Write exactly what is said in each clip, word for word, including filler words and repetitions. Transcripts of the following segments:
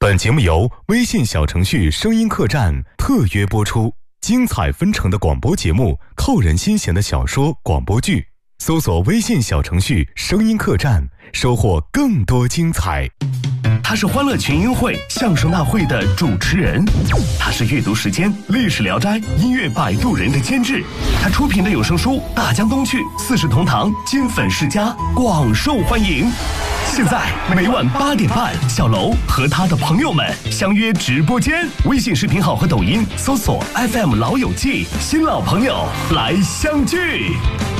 本节目由微信小程序声音客栈特约播出，精彩纷呈的广播节目，扣人心弦的小说广播剧，搜索微信小程序声音客栈，收获更多精彩。 他是欢乐群英会相声大会的主持人，他是阅读时间历史聊斋音乐摆渡人的监制，他出品的有声书大江东去四世同堂金粉世家广受欢迎。现在每晚八点半，小楼和他的朋友们相约直播间，微信视频号和抖音搜索 F M 老友记，新老朋友来相聚。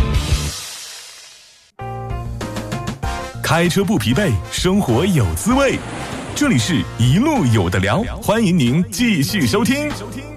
开车不疲惫，生活有滋味。这里是一路有的聊，欢迎您继续收听。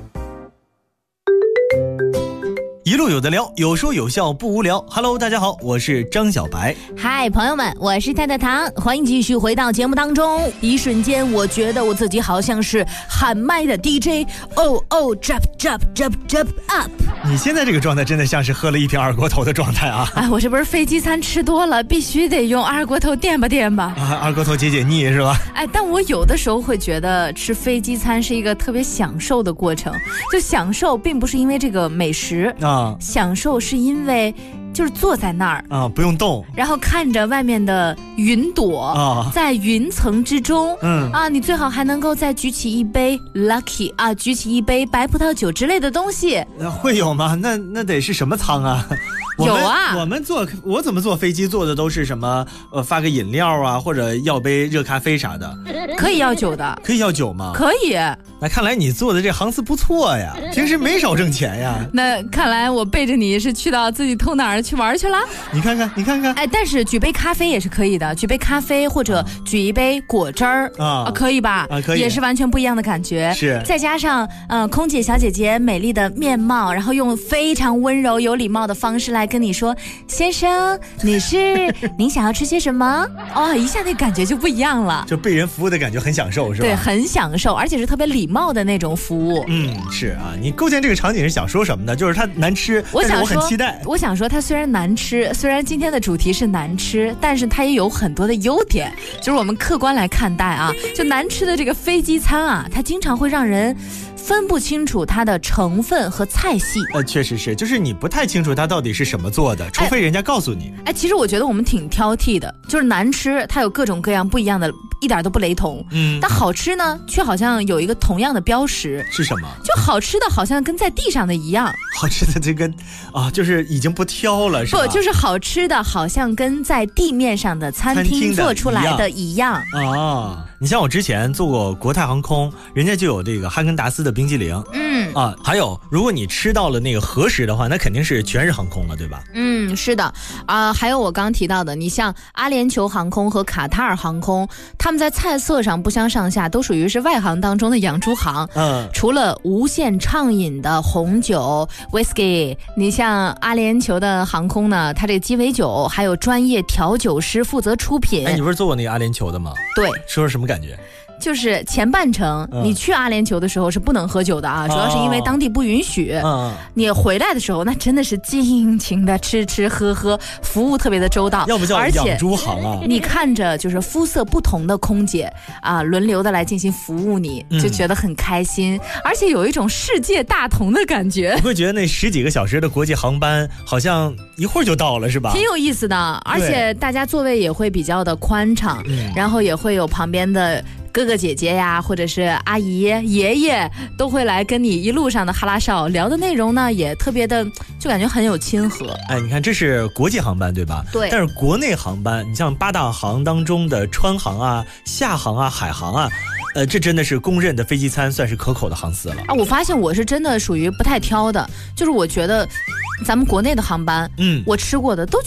一路有的聊，有说有笑不无聊。 Hello， 大家好，我是张小白。 嗨，朋友们，我是太太糖，欢迎继续回到节目当中。一瞬间我觉得我自己好像是喊麦的 D J， 哦哦 jump jump jump jump up。 你现在这个状态真的像是喝了一瓶二锅头的状态啊！ 哎，我这不是飞机餐吃多了，必须得用二锅头垫吧垫吧啊，二锅头解解腻是吧？ 哎，但我有的时候会觉得吃飞机餐是一个特别享受的过程，就享受并不是因为这个美食啊，享受是因为就是坐在那儿啊，不用动， 然后看着外面的云朵啊，在云层之中，嗯啊，你最好还能够再举起一杯 lucky 啊，举起一杯白葡萄酒之类的东西。 那会有吗？那那得是什么舱啊？ 有啊， 我们坐我怎么坐飞机坐的都是什么呃发个饮料啊，或者要杯热咖啡啥的。 可以要酒的？ 可以要酒吗？ 可以。 那看来你做的这行司不错呀，平时没少挣钱呀。 那看来我背着你是去到自己偷哪儿去玩去了？ 你看看，你看看。 哎，但是举杯咖啡也是可以的，举杯咖啡或者举一杯果汁儿啊、呃，可以吧？ 啊，可以， 也是完全不一样的感觉。 是， 再加上呃，空姐小姐姐美丽的面貌，然后用非常温柔有礼貌的方式来跟你说。先生，女士，您想要吃些什么？哦，一下那感觉就不一样了， 就被人服务的感觉很享受，是吧？ 对，很享受，而且是特别礼貌的那种服务。 嗯，是啊，你构建这个场景是想说什么呢？就是它难吃， 我想说， 但是我很期待。 我想说，它虽然难吃，虽然今天的主题是难吃，但是它也有很多的优点。就是我们客观来看待啊，就难吃的这个飞机餐啊，它经常会让人分不清楚它的成分和菜系。 呃，确实是，就是你不太清楚它到底是什么做的，除非人家告诉你。 哎，其实我觉得我们挺挑剔的，就是难吃，它有各种各样不一样的，一点都不雷同。嗯，但好吃呢，却好像有一个同样的标识。 是什么？就好吃的好像跟在地上的一样。 好吃的这个啊，就是已经不挑了，是吧？ 不，就是好吃的好像跟在地面上的餐厅做出来的一样。 啊，你像我之前做过国泰航空，人家就有这个哈根达斯的冰激凌。嗯啊，还有如果你吃到了那个和食的话，那肯定是全日航空了，对吧？ 嗯，是的啊、呃，还有我刚刚提到的，你像阿联酋航空和卡塔尔航空，他们在菜色上不相上下，都属于是外行当中的养猪行。嗯，除了无限畅饮的红酒 whisky， 你像阿联酋的航空呢，它这鸡尾酒还有专业调酒师负责出品。 哎，你不是做过那个阿联酋的吗？ 对， 说说什么感觉？ 就是前半程、嗯、你去阿联酋的时候是不能喝酒的啊，主要是因为当地不允许、哦、你回来的时候那真的是尽情的吃吃喝喝，服务特别的周到， 要不叫养猪行啊。 你看着就是肤色不同的空姐啊，轮流的来进行服务你，就觉得很开心、嗯、而且有一种世界大同的感觉。 你会觉得那十几个小时的国际航班好像一会儿就到了，是吧？ 挺有意思的，而且大家座位也会比较的宽敞、嗯、然后也会有旁边的哥哥姐姐呀，或者是阿姨爷爷都会来跟你一路上的哈拉少，聊的内容呢也特别的就感觉很有亲和。 哎，你看这是国际航班对吧？ 对。 但是国内航班，你像八大行当中的川航啊、厦航啊、海航啊，呃，这真的是公认的飞机餐算是可口的航司了啊。我发现我是真的属于不太挑的，就是我觉得咱们国内的航班，嗯，我吃过的都